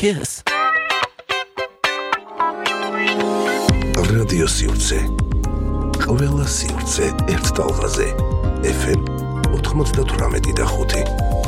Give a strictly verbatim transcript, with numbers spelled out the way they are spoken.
Kiss. Radio Siurtse. Ყველა სივრცე ერთ ტალღაზე. F M ოთხმოცდათვრამეტი და ხუთი.